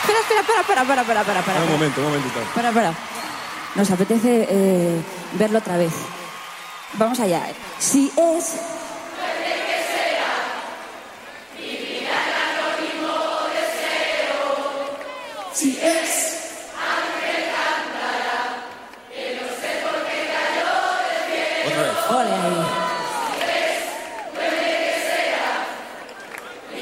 Para. Un momentito. Para. Nos apetece verlo otra vez. Vamos allá. Si es... Si es... Otra vez. Ole ahí.